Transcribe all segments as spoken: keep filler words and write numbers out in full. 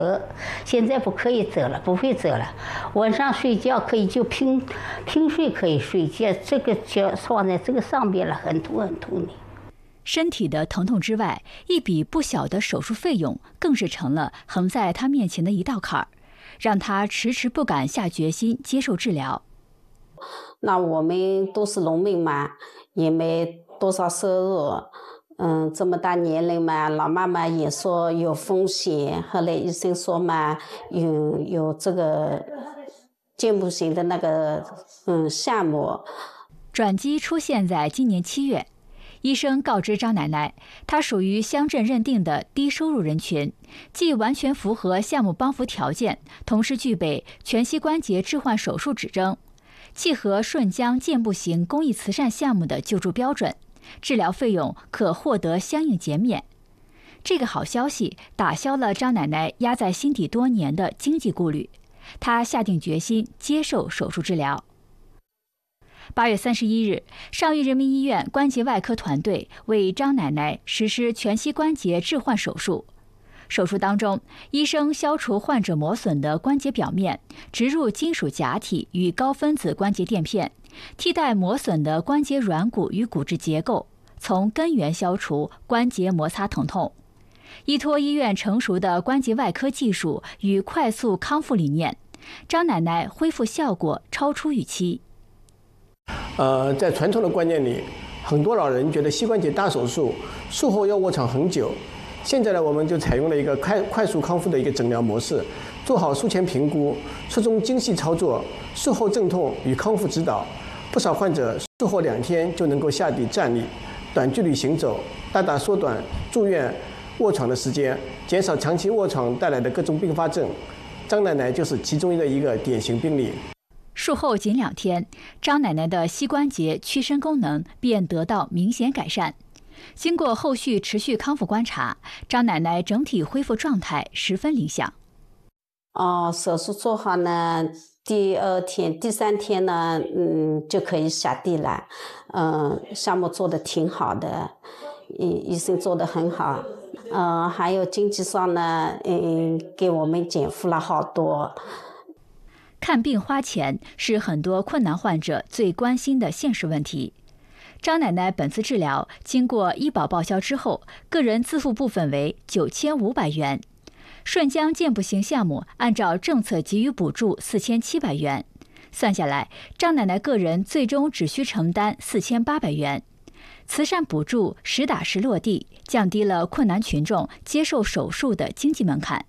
呃，现在不可以折了，不会折了。晚上睡觉可以就平平睡，可以睡觉，这个脚放在这个上边了，很痛很痛的。 身体的疼痛之外，一笔不小的手术费用更是成了横在他面前的一道坎儿，让他迟迟不敢下决心接受治疗。 那我们都是农民嘛，也没多少收入。嗯，这么大年龄嘛，老妈妈也说有风险，后来医生说嘛，有有这个健步型的那个嗯项目。 转机出现在今年七月，医生告知张奶奶，她属于乡镇认定的低收入人群，既完全符合项目帮扶条件，同时具备全膝关节置换手术指征，契合顺江健步型公益慈善项目的救助标准。治疗费用可获得相应减免。这个好消息打消了张奶奶压在心底多年的经济顾虑，她下定决心接受手术治疗。八月三十一日，上虞人民医院关节外科团队为张奶奶实施全膝关节置换手术。手术当中，医生消除患者磨损的关节表面，植入金属假体与高分子关节垫片，替代磨损的关节软骨与骨质结构，从根源消除关节摩擦疼痛。依托医院成熟的关节外科技术与快速康复理念，张奶奶恢复效果超出预期。 呃，在传统的观念里，很多老人觉得膝关节大手术术后要卧床很久。现在呢，我们就采用了一个快快速康复的一个诊疗模式，做好术前评估，侧重精细操作，术后镇痛与康复指导。不少患者术后两天就能够下地站立，短距离行走，大大缩短住院卧床的时间，减少长期卧床带来的各种并发症。张奶奶就是其中的一个典型病例。 术后仅两天，张奶奶的膝关节屈伸功能便得到明显改善。经过后续持续康复观察，张奶奶整体恢复状态十分理想。 哦，手术做好呢，第二天、第三天呢，嗯，就可以下地了。嗯，项目做得挺好的，医医生做得很好。嗯，还有经济上呢，嗯，给我们减负了好多。 看病花钱是很多困难患者最关心的现实问题。张奶奶本次治疗经过医保报销之后，个人自付部分为九千五百元。顺江健步行项目按照政策给予补助四千七百元，算下来，张奶奶个人最终只需承担四千八百元。慈善补助实打实落地，降低了困难群众接受手术的经济门槛。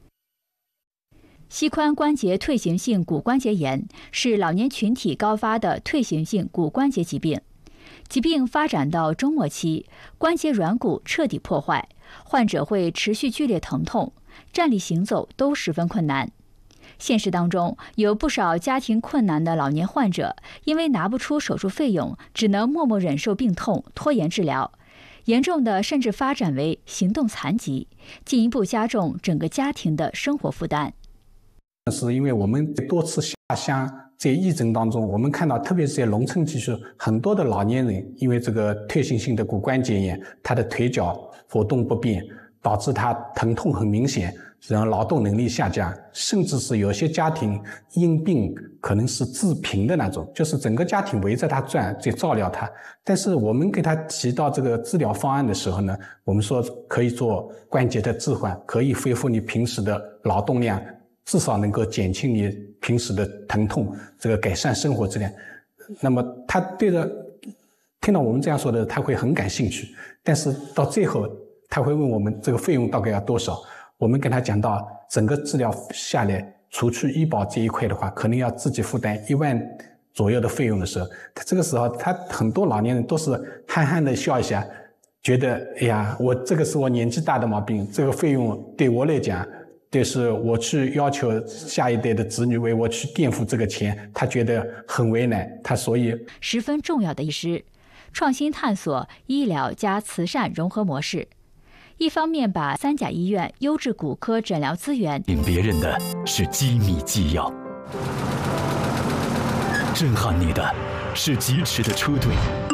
膝髋关节退行性骨关节炎是老年群体高发的退行性骨关节疾病。疾病发展到中末期，关节软骨彻底破坏，患者会持续剧烈疼痛，站立行走都十分困难。现实当中，有不少家庭困难的老年患者，因为拿不出手术费用，只能默默忍受病痛，拖延治疗，严重的甚至发展为行动残疾，进一步加重整个家庭的生活负担。 是因为我们多次下乡在义诊当中，我们看到特别是在农村地区，很多的老年人因为这个退行性的骨关节炎，他的腿脚活动不便，导致他疼痛很明显，然后劳动能力下降，甚至是有些家庭因病可能是致贫的那种，就是整个家庭围着他转在照料他。但是我们给他提到这个治疗方案的时候呢，我们说可以做关节的置换，可以恢复你平时的劳动量，至少能够减轻你平时的疼痛，这个改善生活质量。那么他对着听到我们这样说的，他会很感兴趣，但是到最后他会问我们这个费用大概要多少。我们跟他讲到整个治疗下来，除去医保这一块的话，可能要自己负担一万左右的费用的时候，他这个时候他很多老年人都是憨憨的笑一下，觉得哎呀，我这个是我年纪大的毛病，这个费用对我来讲，就是我去要求下一代的子女为我去垫付这个钱，他觉得很为难，他所以十分重要的一师，创新探索医疗加慈善融合模式。一方面把三甲医院优质骨科诊疗资源引别人的是机密纪要，震撼你的是疾驰的车队。